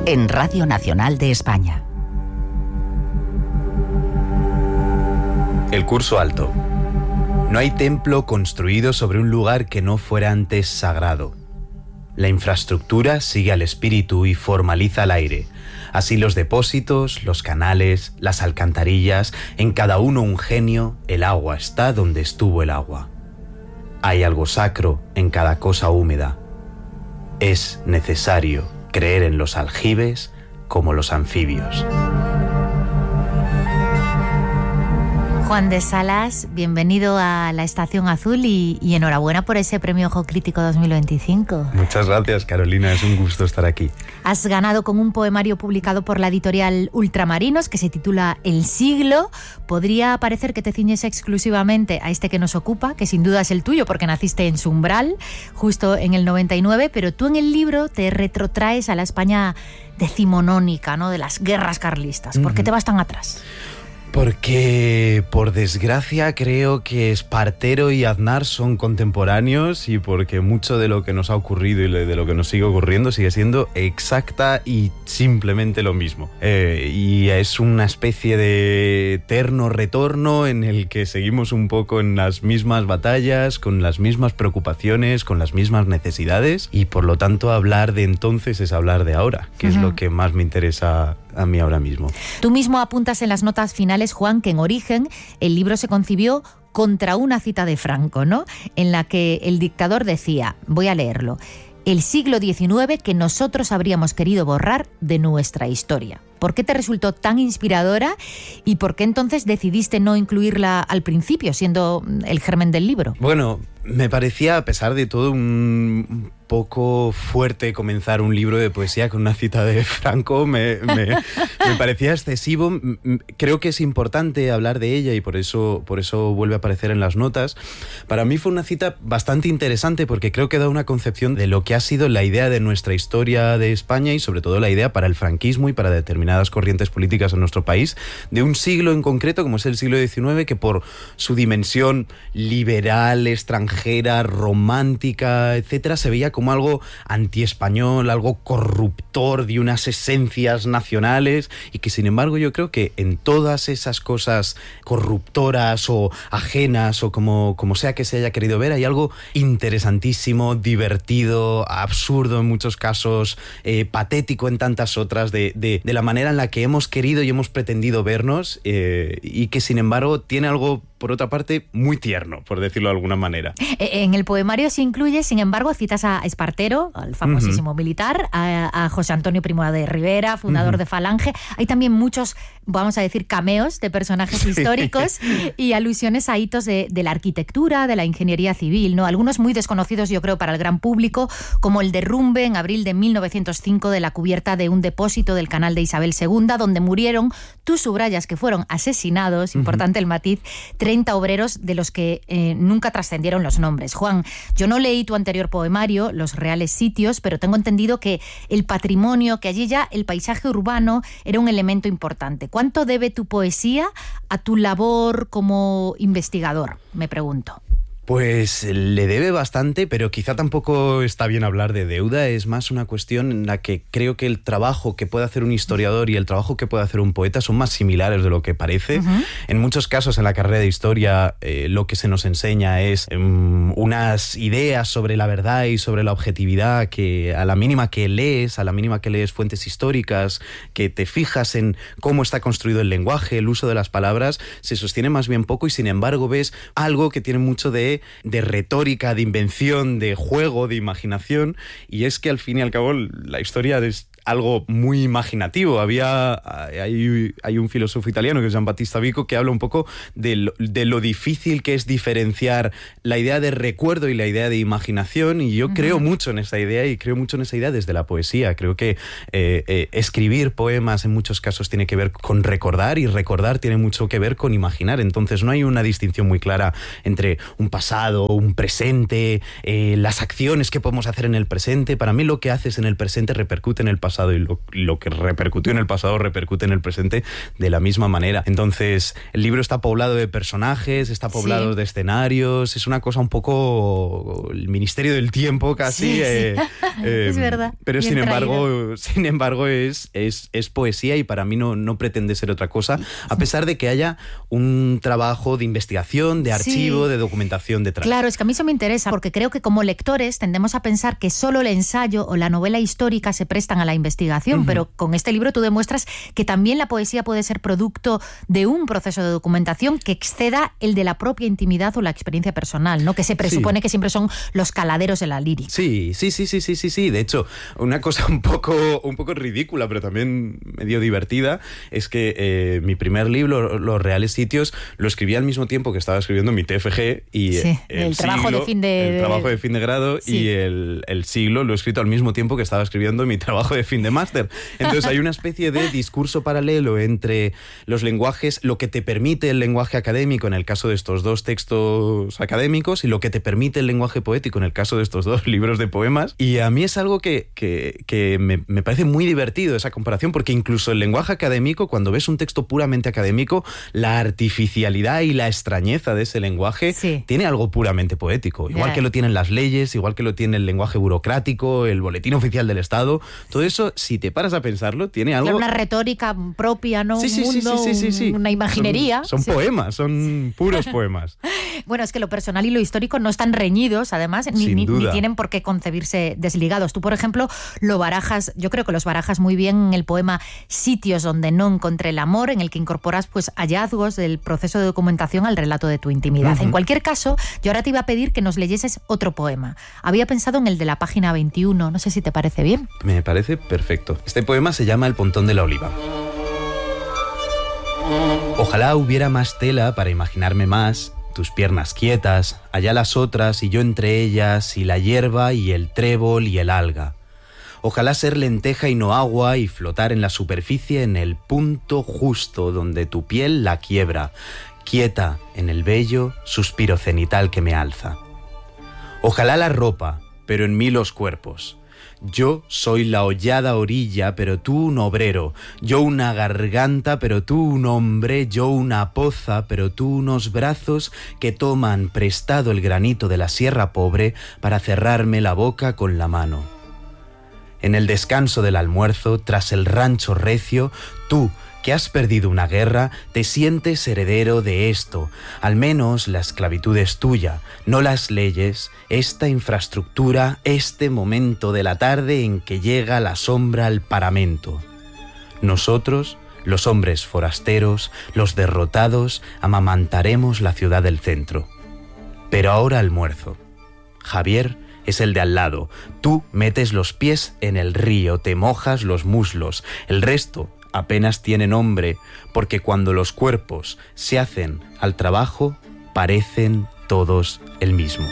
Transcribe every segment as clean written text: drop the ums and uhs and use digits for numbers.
en Radio Nacional de España. El curso alto. No hay templo construido sobre un lugar que no fuera antes sagrado. La infraestructura sigue al espíritu y formaliza el aire. Así los depósitos, los canales, las alcantarillas, en cada uno un genio, el agua está donde estuvo el agua. Hay algo sacro en cada cosa húmeda. Es necesario creer en los aljibes como los anfibios. Juan de Salas, bienvenido a la Estación Azul y enhorabuena por ese Premio Ojo Crítico 2025. Muchas gracias, Carolina, es un gusto estar aquí. Has ganado con un poemario publicado por la editorial Ultramarinos que se titula El siglo. Podría parecer que te ciñes exclusivamente a este que nos ocupa, que sin duda es el tuyo porque naciste en su umbral, justo en el 99, pero tú en el libro te retrotraes a la España decimonónica, ¿no?, de las guerras carlistas. ¿Por qué te vas tan atrás? Porque, por desgracia, creo que Espartero y Aznar son contemporáneos y porque mucho de lo que nos ha ocurrido y de lo que nos sigue ocurriendo sigue siendo exacta y simplemente lo mismo. Y es una especie de eterno retorno en el que seguimos un poco en las mismas batallas, con las mismas preocupaciones, con las mismas necesidades y, por lo tanto, hablar de entonces es hablar de ahora, que es lo que más me interesa a mí ahora mismo. Tú mismo apuntas en las notas finales, Juan, que en origen el libro se concibió contra una cita de Franco, ¿no?, en la que el dictador decía, voy a leerlo, el siglo XIX que nosotros habríamos querido borrar de nuestra historia. ¿Por qué te resultó tan inspiradora y por qué entonces decidiste no incluirla al principio, siendo el germen del libro? Bueno, me parecía, a pesar de todo, un poco fuerte comenzar un libro de poesía con una cita de Franco. Me parecía excesivo. Creo que es importante hablar de ella y por eso vuelve a aparecer en las notas. Para mí fue una cita bastante interesante porque creo que da una concepción de lo que ha sido la idea de nuestra historia de España y sobre todo la idea para el franquismo y para determinadas corrientes políticas en nuestro país, de un siglo en concreto como es el siglo XIX, que por su dimensión liberal, extranjera, romántica, etcétera, se veía como algo antiespañol, algo corruptor de unas esencias nacionales y que sin embargo yo creo que en todas esas cosas corruptoras o ajenas o como sea que se haya querido ver, hay algo interesantísimo, divertido, absurdo en muchos casos, patético en tantas otras, de la manera en la que hemos querido y hemos pretendido vernos y que sin embargo tiene algo, por otra parte, muy tierno, por decirlo de alguna manera. En el poemario se incluye, sin embargo, citas a Espartero, al famosísimo militar, a José Antonio Primo de Rivera, fundador de Falange. Hay también muchos, vamos a decir, cameos de personajes históricos y alusiones a hitos de la arquitectura, de la ingeniería civil, ¿no? Algunos muy desconocidos, yo creo, para el gran público, como el derrumbe en abril de 1905 de la cubierta de un depósito del canal de Isabel II, donde murieron, tú subrayas que fueron asesinados, importante el matiz, 30 obreros de los que nunca trascendieron los nombres. Juan, yo no leí tu anterior poemario, Los reales sitios, pero tengo entendido que el patrimonio, que allí ya el paisaje urbano era un elemento importante. ¿Cuánto debe tu poesía a tu labor como investigador? Me pregunto. Pues le debe bastante, pero quizá tampoco está bien hablar de deuda. Es más una cuestión en la que creo que el trabajo que puede hacer un historiador y el trabajo que puede hacer un poeta son más similares de lo que parece. En muchos casos en la carrera de historia lo que se nos enseña es unas ideas sobre la verdad y sobre la objetividad que a la mínima que lees fuentes históricas, que te fijas en cómo está construido el lenguaje, el uso de las palabras, se sostiene más bien poco y sin embargo ves algo que tiene mucho de retórica, de invención, de juego, de imaginación, y es que al fin y al cabo la historia es algo muy imaginativo. Hay un filósofo italiano que es Giambattista Vico que habla un poco de lo difícil que es diferenciar la idea de recuerdo y la idea de imaginación, y yo creo mucho en esa idea y creo mucho en esa idea desde la poesía. Creo que escribir poemas en muchos casos tiene que ver con recordar y recordar tiene mucho que ver con imaginar. Entonces no hay una distinción muy clara entre un pasado pasado, un presente, las acciones que podemos hacer en el presente. Para mí lo que haces en el presente repercute en el pasado y lo que repercutió en el pasado repercute en el presente de la misma manera. Entonces, el libro está poblado de personajes, está poblado de escenarios, es una cosa un poco el Ministerio del Tiempo casi. Es verdad. Pero sin embargo es poesía y para mí no pretende ser otra cosa, a pesar de que haya un trabajo de investigación, de archivo, de documentación detrás. Claro, es que a mí eso me interesa, porque creo que como lectores tendemos a pensar que solo el ensayo o la novela histórica se prestan a la investigación, pero con este libro tú demuestras que también la poesía puede ser producto de un proceso de documentación que exceda el de la propia intimidad o la experiencia personal, ¿no? Que se presupone que siempre son los caladeros de la lírica. Sí. De hecho, una cosa un poco ridícula, pero también medio divertida, es que mi primer libro, Los Reales Sitios, lo escribí al mismo tiempo que estaba escribiendo mi TFG y el trabajo de fin de grado y el siglo lo he escrito al mismo tiempo que estaba escribiendo mi trabajo de fin de máster. Entonces hay una especie de discurso paralelo entre los lenguajes, lo que te permite el lenguaje académico en el caso de estos dos textos académicos y lo que te permite el lenguaje poético en el caso de estos dos libros de poemas. Y a mí es algo que me parece muy divertido esa comparación, porque incluso el lenguaje académico, cuando ves un texto puramente académico, la artificialidad y la extrañeza de ese lenguaje tiene algo puramente poético. Igual que lo tienen las leyes, igual que lo tiene el lenguaje burocrático, el boletín oficial del Estado. Todo eso, si te paras a pensarlo, tiene algo... Una retórica propia, ¿no? Una imaginería. Son poemas, son puros poemas. Bueno, es que lo personal y lo histórico no están reñidos, además, ni tienen por qué concebirse desligados. Tú, por ejemplo, yo creo que los barajas muy bien en el poema Sitios donde no encontré el amor, en el que incorporas pues hallazgos del proceso de documentación al relato de tu intimidad. En cualquier caso, yo ahora te iba a pedir que nos leyeses otro poema. Había pensado en el de la página 21, no sé si te parece bien. Me parece perfecto. Este poema se llama El Pontón de la Oliva. Ojalá hubiera más tela para imaginarme más, tus piernas quietas, allá las otras y yo entre ellas, y la hierba y el trébol y el alga. Ojalá ser lenteja y no agua y flotar en la superficie en el punto justo donde tu piel la quiebra, quieta en el bello suspiro cenital que me alza. Ojalá la ropa, pero en mí los cuerpos. Yo soy la hollada orilla, pero tú un obrero. Yo una garganta, pero tú un hombre. Yo una poza, pero tú unos brazos que toman prestado el granito de la sierra pobre para cerrarme la boca con la mano. En el descanso del almuerzo, tras el rancho recio, tú, que has perdido una guerra, te sientes heredero de esto. Al menos la esclavitud es tuya, no las leyes, esta infraestructura, este momento de la tarde en que llega la sombra al paramento. Nosotros, los hombres forasteros, los derrotados, amamantaremos la ciudad del centro. Pero ahora almuerzo. Javier es el de al lado. Tú metes los pies en el río, te mojas los muslos. El resto apenas tiene nombre, porque cuando los cuerpos se hacen al trabajo, parecen todos el mismo.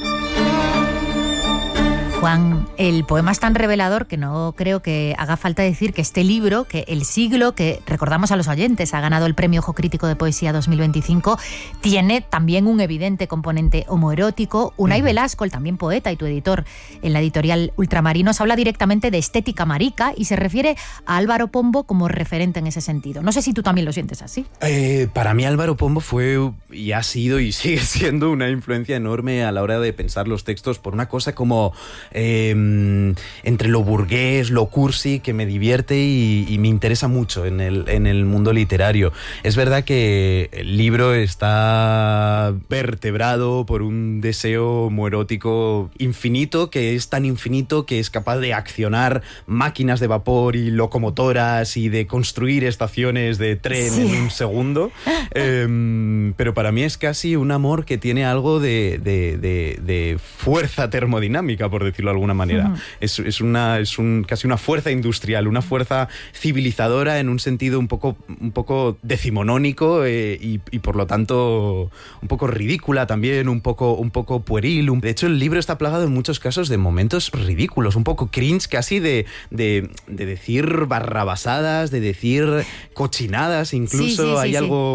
Juan, el poema es tan revelador que no creo que haga falta decir que este libro, que El siglo, que recordamos a los oyentes, ha ganado el Premio Ojo Crítico de Poesía 2025, tiene también un evidente componente homoerótico. Unai Velasco, el también poeta y tu editor en la editorial Ultramarinos, habla directamente de estética marica y se refiere a Álvaro Pombo como referente en ese sentido. No sé si tú también lo sientes así. Para mí Álvaro Pombo fue y ha sido y sigue siendo una influencia enorme a la hora de pensar los textos por una cosa como... entre lo burgués, lo cursi, que me divierte y me interesa mucho en el mundo literario. Es verdad que el libro está vertebrado por un deseo homoerótico infinito, que es tan infinito que es capaz de accionar máquinas de vapor y locomotoras y de construir estaciones de tren en un segundo. Pero para mí es casi un amor que tiene algo de fuerza termodinámica, por decirlo de alguna manera. Es casi una fuerza industrial, una fuerza civilizadora en un sentido un poco decimonónico y por lo tanto un poco ridícula también, un poco pueril. De hecho, el libro está plagado en muchos casos de momentos ridículos, un poco cringe casi de decir barrabasadas, de decir cochinadas incluso. Hay algo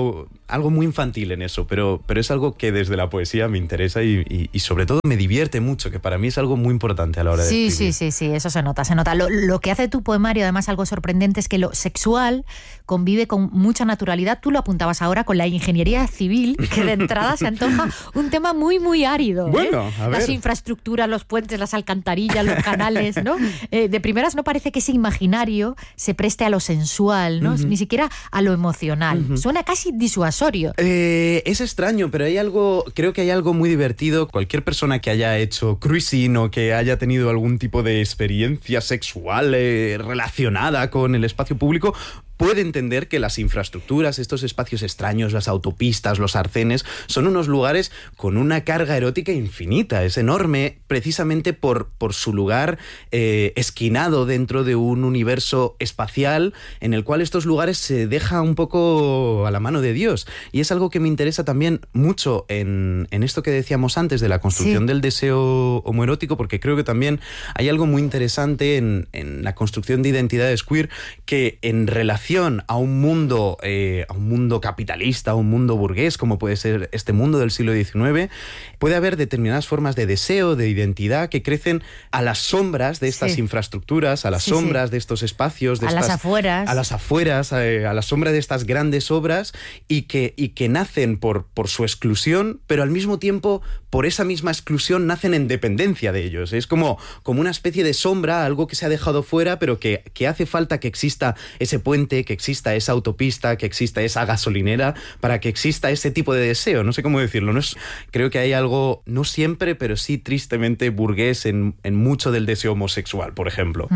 algo muy infantil en eso, pero es algo que desde la poesía me interesa y sobre todo me divierte mucho, que para mí es algo muy importante a la hora de escribir. Sí, eso se nota. Lo que hace tu poemario, además, algo sorprendente es que lo sexual convive con mucha naturalidad. Tú lo apuntabas ahora con la ingeniería civil, que de entrada se antoja un tema muy, muy árido. Bueno, a ver. Las infraestructuras, los puentes, las alcantarillas, los canales, ¿no? De primeras no parece que ese imaginario se preste a lo sensual, ¿no? Ni siquiera a lo emocional. Suena casi disuasorio. Es extraño, pero creo que hay algo muy divertido. Cualquier persona que haya hecho cruising o que haya tenido algún tipo de experiencia sexual relacionada con el espacio público puede entender que las infraestructuras, estos espacios extraños, las autopistas, los arcenes, son unos lugares con una carga erótica infinita. Es enorme precisamente por su lugar esquinado dentro de un universo espacial en el cual estos lugares se deja un poco a la mano de Dios. Y es algo que me interesa también mucho en esto que decíamos antes de la construcción del deseo homoerótico, porque creo que también hay algo muy interesante en la construcción de identidades queer que en relación a un mundo capitalista, a un mundo burgués, como puede ser este mundo del siglo XIX, puede haber determinadas formas de deseo, de identidad, que crecen a las sombras de estas infraestructuras, a las sombras de estos espacios, las afueras. A las afueras, a la sombra de estas grandes obras y que nacen por su exclusión, pero al mismo tiempo, por esa misma exclusión, nacen en dependencia de ellos. Es como una especie de sombra, algo que se ha dejado fuera, pero que hace falta que exista ese puente, que exista esa autopista, que exista esa gasolinera, para que exista ese tipo de deseo. No sé cómo decirlo. Creo que hay algo, no siempre, pero sí tristemente burgués en mucho del deseo homosexual, por ejemplo.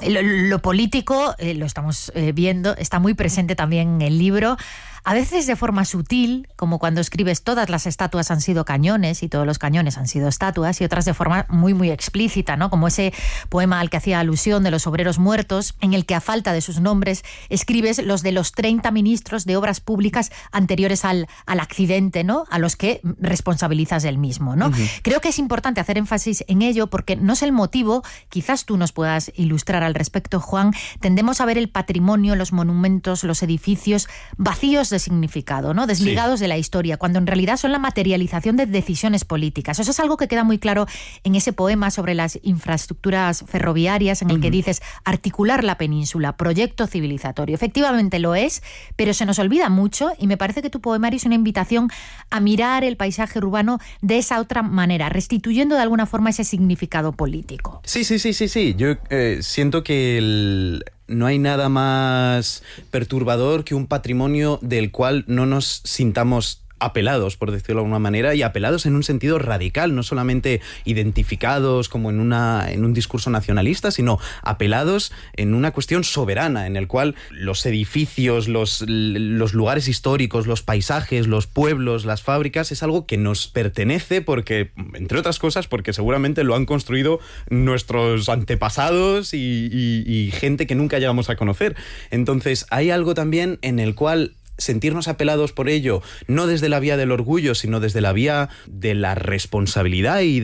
Lo político, lo estamos viendo, está muy presente también en el libro. A veces de forma sutil, como cuando escribes todas las estatuas han sido cañones y todos los cañones han sido estatuas, y otras de forma muy, muy explícita, ¿no? Como ese poema al que hacía alusión de los obreros muertos, en el que a falta de sus nombres escribes los de los 30 ministros de obras públicas anteriores al accidente, ¿no? A los que responsabilizas del mismo, ¿no? Creo que es importante hacer énfasis en ello porque no sé el motivo, quizás tú nos puedas ilustrar al respecto, Juan. Tendemos a ver el patrimonio, los monumentos, los edificios vacíos de significado, ¿no? Desligados de la historia, cuando en realidad son la materialización de decisiones políticas. Eso es algo que queda muy claro en ese poema sobre las infraestructuras ferroviarias, en el que dices articular la península, proyecto civilizatorio. Efectivamente lo es, pero se nos olvida mucho y me parece que tu poemario es una invitación a mirar el paisaje urbano de esa otra manera, restituyendo de alguna forma ese significado político. Sí. Yo siento que no hay nada más perturbador que un patrimonio del cual no nos sintamos apelados, por decirlo de alguna manera, y apelados en un sentido radical, no solamente identificados como en un discurso nacionalista, sino apelados en una cuestión soberana, en el cual los edificios, los lugares históricos, los paisajes, los pueblos, las fábricas, es algo que nos pertenece porque, entre otras cosas, porque seguramente lo han construido nuestros antepasados y gente que nunca llegamos a conocer. Entonces, hay algo también en el cual sentirnos apelados por ello, no desde la vía del orgullo, sino desde la vía de la responsabilidad y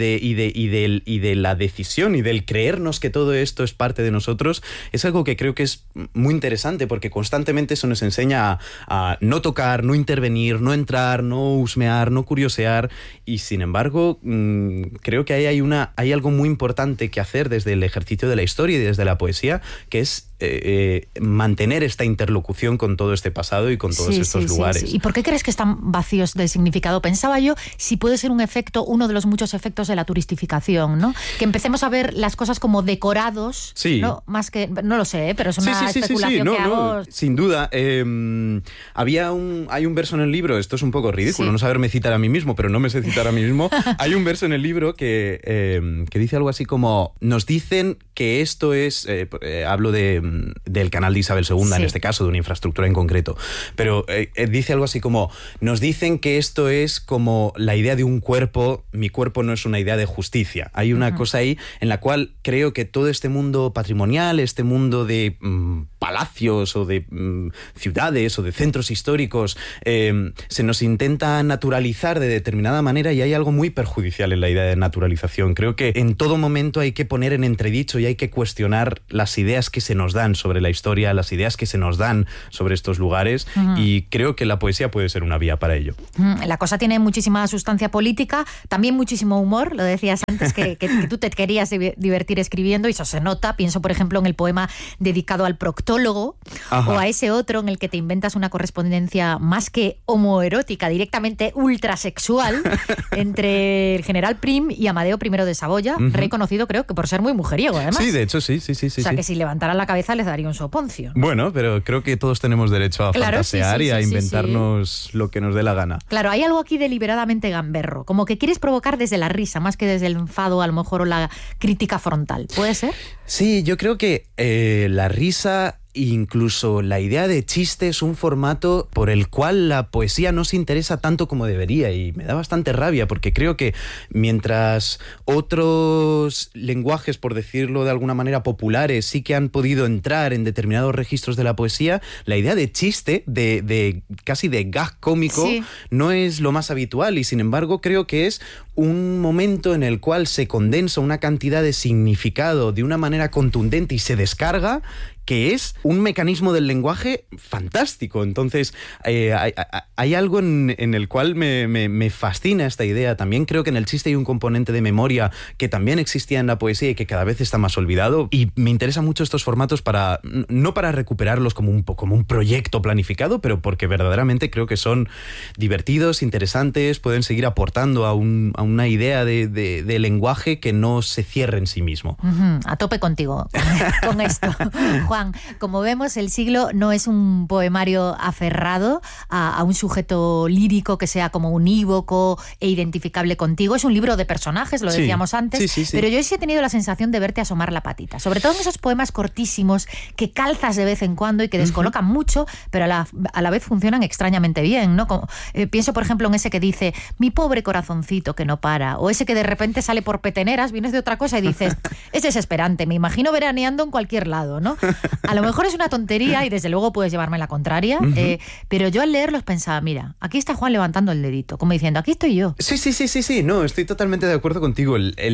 de la decisión y del creernos que todo esto es parte de nosotros, es algo que creo que es muy interesante porque constantemente eso nos enseña a no tocar, no intervenir, no entrar, no husmear, no curiosear, y sin embargo creo que hay algo muy importante que hacer desde el ejercicio de la historia y desde la poesía, que es mantener esta interlocución con todo este pasado y con todos estos lugares. ¿Y por qué crees que están vacíos de significado? Pensaba yo si puede ser un efecto, uno de los muchos efectos de la turistificación, ¿no? Que empecemos a ver las cosas como decorados, ¿no? Más que, no lo sé, pero es una especulación que hago. Sin duda. Hay un verso en el libro, esto es un poco ridículo, no saberme citar a mí mismo, pero no me sé citar a mí mismo. Hay un verso en el libro que dice algo así como, nos dicen que esto es, hablo del canal de Isabel II, en este caso, de una infraestructura en concreto, pero dice algo así como, nos dicen que esto es como la idea de un cuerpo, mi cuerpo no es una idea de justicia. Hay una cosa ahí en la cual creo que todo este mundo patrimonial, este mundo de palacios o de ciudades o de centros históricos se nos intenta naturalizar de determinada manera, y hay algo muy perjudicial en la idea de naturalización. Creo que en todo momento hay que poner en entredicho y hay que cuestionar las ideas que se nos dan sobre la historia, las ideas que se nos dan sobre estos lugares, y creo que la poesía puede ser una vía para ello. La cosa tiene muchísima sustancia política, también muchísimo humor. Lo decías antes que tú te querías divertir escribiendo, y eso se nota. Pienso, por ejemplo, en el poema dedicado al proctólogo, o a ese otro en el que te inventas una correspondencia más que homoerótica, directamente ultrasexual, entre el general Prim y Amadeo I de Saboya, reconocido, creo, que por ser muy mujeriego, además. Sí, de hecho, sí. O sea, que si levantaran la cabeza les daría un soponcio. Bueno, pero creo que todos tenemos derecho a fantasear y a inventarnos lo que nos dé la gana. Claro, hay algo aquí deliberadamente gamberro, como que quieres provocar desde la risa, más que desde el enfado, a lo mejor, o la crítica frontal. ¿Puede ser? Sí, yo creo que la risa, incluso la idea de chiste, es un formato por el cual la poesía no se interesa tanto como debería, y me da bastante rabia, porque creo que mientras otros lenguajes, por decirlo de alguna manera, populares, sí que han podido entrar en determinados registros de la poesía, la idea de chiste, de casi de gag cómico, no es lo más habitual, y sin embargo creo que es un momento en el cual se condensa una cantidad de significado de una manera contundente y se descarga, que es un mecanismo del lenguaje fantástico. Entonces, hay algo en el cual me fascina esta idea. También creo que en el chiste hay un componente de memoria que también existía en la poesía y que cada vez está más olvidado. Y me interesan mucho estos formatos no para recuperarlos como un proyecto planificado, pero porque verdaderamente creo que son divertidos, interesantes, pueden seguir aportando a una idea de lenguaje que no se cierre en sí mismo. A tope contigo con esto. Juan, como vemos, El siglo no es un poemario aferrado a un sujeto lírico que sea como unívoco e identificable contigo. Es un libro de personajes, lo decíamos antes, sí. Pero yo sí he tenido la sensación de verte asomar la patita, sobre todo en esos poemas cortísimos que calzas de vez en cuando y que descolocan mucho, pero a la vez funcionan extrañamente bien, ¿no? Pienso, por ejemplo, en ese que dice mi pobre corazoncito que no para, o ese que de repente sale por peteneras, vienes de otra cosa y dices es desesperante, me imagino veraneando en cualquier lado, ¿no? A lo mejor es una tontería y desde luego puedes llevarme la contraria, pero yo al leerlos pensaba, mira, aquí está Juan levantando el dedito, como diciendo, aquí estoy yo. Sí, no, estoy totalmente de acuerdo contigo.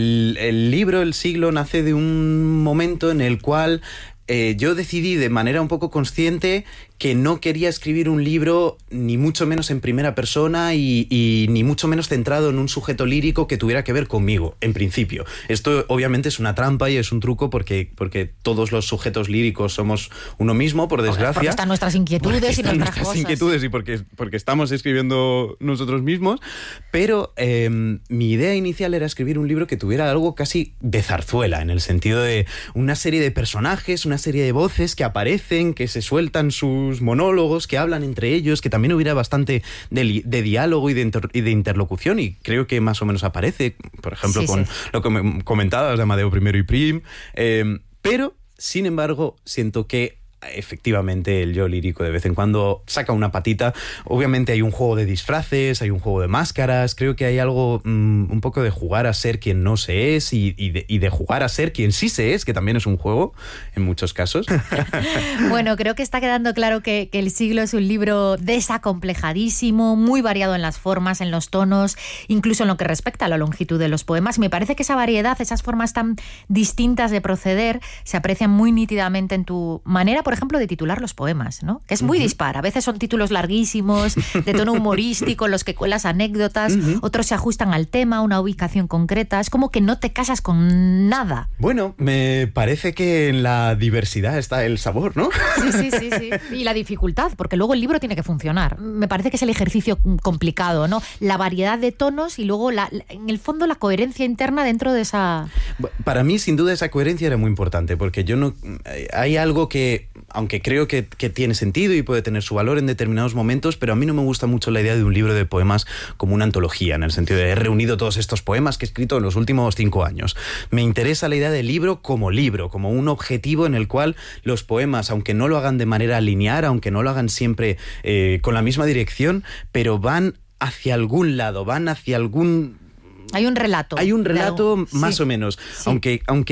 El libro El siglo nace de un momento en el cual yo decidí de manera un poco consciente que no quería escribir un libro ni mucho menos en primera persona y ni mucho menos centrado en un sujeto lírico que tuviera que ver conmigo, en principio. Esto obviamente es una trampa y es un truco porque todos los sujetos líricos somos uno mismo, por desgracia. Porque están nuestras inquietudes y nuestras cosas. Inquietudes y porque estamos escribiendo nosotros mismos, pero mi idea inicial era escribir un libro que tuviera algo casi de zarzuela, en el sentido de una serie de personajes, una serie de voces que aparecen, que se sueltan sus monólogos, que hablan entre ellos, que también hubiera bastante de diálogo y de interlocución, y creo que más o menos aparece, por ejemplo, lo que me comentabas de Amadeo I y Prim, pero, sin embargo, siento que efectivamente el yo lírico de vez en cuando saca una patita. Obviamente hay un juego de disfraces, hay un juego de máscaras, creo que hay algo un poco de jugar a ser quien no se es y de jugar a ser quien sí se es, que también es un juego en muchos casos. Bueno, creo que está quedando claro que El siglo es un libro desacomplejadísimo, muy variado en las formas, en los tonos, incluso en lo que respecta a la longitud de los poemas. Me parece que esa variedad, esas formas tan distintas de proceder, se aprecian muy nítidamente en tu manera, por ejemplo, de titular los poemas, ¿no? Que es muy dispar. A veces son títulos larguísimos, de tono humorístico, en los que cuelas anécdotas, otros se ajustan al tema, a una ubicación concreta. Es como que no te casas con nada. Bueno, me parece que en la diversidad está el sabor, ¿no? Sí. Y la dificultad, porque luego el libro tiene que funcionar. Me parece que es el ejercicio complicado, ¿no? La variedad de tonos y luego, en el fondo, la coherencia interna dentro de esa... Para mí, sin duda, esa coherencia era muy importante, porque yo no... Hay algo que, aunque creo que tiene sentido y puede tener su valor en determinados momentos, pero a mí no me gusta mucho la idea de un libro de poemas como una antología, en el sentido de he reunido todos estos poemas que he escrito en los últimos 5 años. Me interesa la idea del libro, como un objetivo en el cual los poemas, aunque no lo hagan de manera lineal, aunque no lo hagan siempre con la misma dirección, pero van hacia algún lado, van hacia algún... Hay un relato. Hay un relato más o menos, Sí. aunque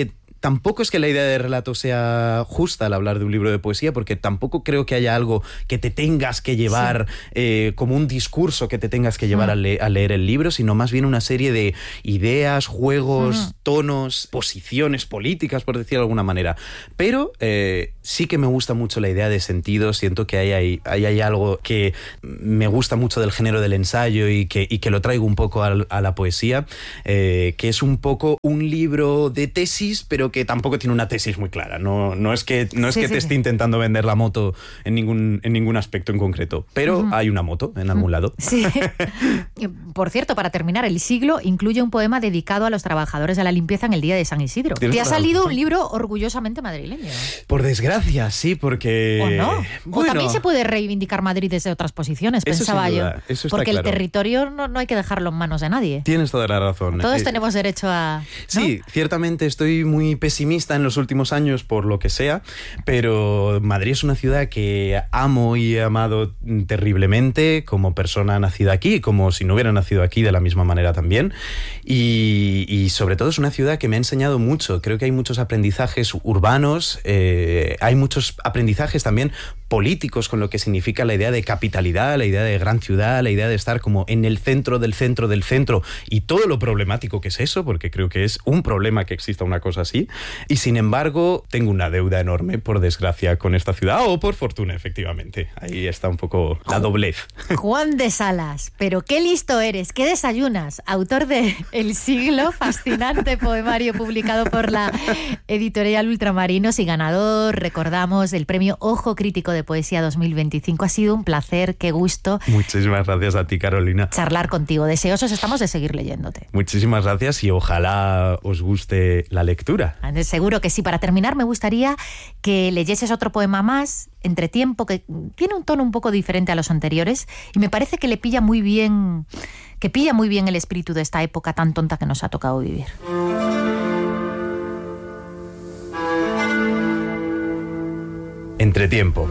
tampoco es que la idea de relato sea justa al hablar de un libro de poesía, porque tampoco creo que haya algo que te tengas que llevar, como un discurso que te tengas que llevar a leer el libro, sino más bien una serie de ideas, juegos, tonos, posiciones políticas, por decirlo de alguna manera. Pero sí que me gusta mucho la idea de sentido. Siento que hay algo que me gusta mucho del género del ensayo y que lo traigo un poco a la poesía, que es un poco un libro de tesis, pero que tampoco tiene una tesis muy clara. No es que te esté intentando vender la moto en ningún aspecto en concreto, pero hay una moto en algún lado. Sí. Por cierto, para terminar, El siglo incluye un poema dedicado a los trabajadores de la limpieza en el día de San Isidro. Te ha salido un libro orgullosamente madrileño. Por desgracia, sí, porque... ¿O no? Bueno, o también se puede reivindicar Madrid desde otras posiciones, pensaba yo. Eso está porque claro. El territorio no hay que dejarlo en manos de nadie. Tienes toda la razón. Todos tenemos derecho a... ¿no? Sí, ciertamente estoy muy pesimista en los últimos años por lo que sea, pero Madrid es una ciudad que amo y he amado terriblemente como persona nacida aquí, como si no hubiera nacido aquí de la misma manera también. Y sobre todo es una ciudad que me ha enseñado mucho. Creo que hay muchos aprendizajes urbanos, hay muchos aprendizajes también políticos con lo que significa la idea de capitalidad, la idea de gran ciudad, la idea de estar como en el centro del centro del centro y todo lo problemático que es eso, porque creo que es un problema que exista una cosa así. Y sin embargo, tengo una deuda enorme, por desgracia, con esta ciudad, o por fortuna, efectivamente. Ahí está un poco la doblez. Juan de Salas, pero qué listo eres, qué desayunas. Autor de El siglo, fascinante poemario publicado por la editorial Ultramarinos y ganador, recordamos, del premio Ojo Crítico de Poesía 2025. Ha sido un placer, qué gusto. Muchísimas gracias a ti, Carolina. Charlar contigo. Deseosos estamos de seguir leyéndote. Muchísimas gracias y ojalá os guste la lectura. Seguro que sí. Para terminar, me gustaría que leyeses otro poema más, Entretiempo, que tiene un tono un poco diferente a los anteriores y me parece que pilla muy bien el espíritu de esta época tan tonta que nos ha tocado vivir. Entretiempo.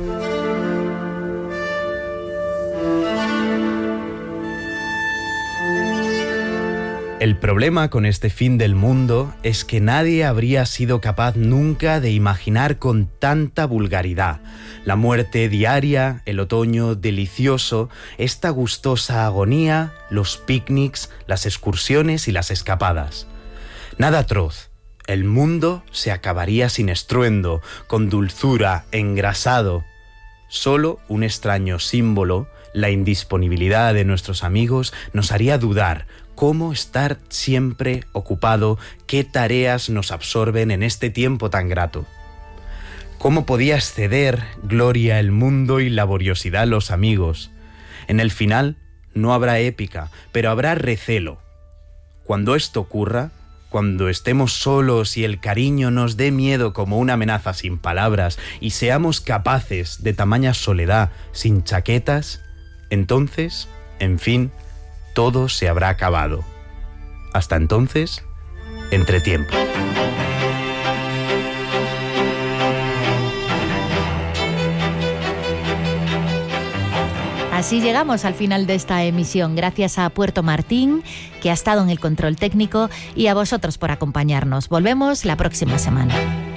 El problema con este fin del mundo es que nadie habría sido capaz nunca de imaginar con tanta vulgaridad la muerte diaria, el otoño delicioso, esta gustosa agonía, los picnics, las excursiones y las escapadas. Nada atroz. El mundo se acabaría sin estruendo, con dulzura, engrasado. Solo un extraño símbolo, la indisponibilidad de nuestros amigos, nos haría dudar cómo estar siempre ocupado, qué tareas nos absorben en este tiempo tan grato. ¿Cómo podía exceder gloria el mundo y laboriosidad los amigos? En el final no habrá épica, pero habrá recelo. Cuando esto ocurra, cuando estemos solos y el cariño nos dé miedo como una amenaza sin palabras y seamos capaces de tamaña soledad sin chaquetas, entonces, en fin, todo se habrá acabado. Hasta entonces, entretiempo. Así llegamos al final de esta emisión. Gracias a Puerto Martín, que ha estado en el control técnico, y a vosotros por acompañarnos. Volvemos la próxima semana.